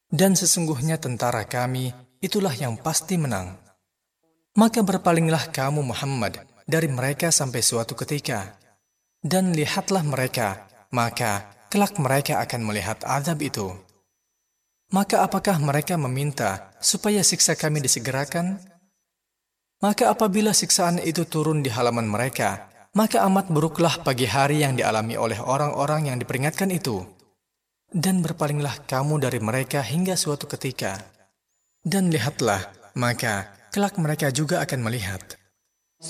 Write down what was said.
Dan sesungguhnya tentara kami itulah yang pasti menang. Maka berpalinglah kamu Muhammad dari mereka sampai suatu ketika. Dan lihatlah mereka, maka kelak mereka akan melihat azab itu. Maka apakah mereka meminta supaya siksa kami disegerakan? Maka apabila siksaan itu turun di halaman mereka, maka amat buruklah pagi hari yang dialami oleh orang-orang yang diperingatkan itu. Dan berpalinglah kamu dari mereka hingga suatu ketika. Dan lihatlah, maka kelak mereka juga akan melihat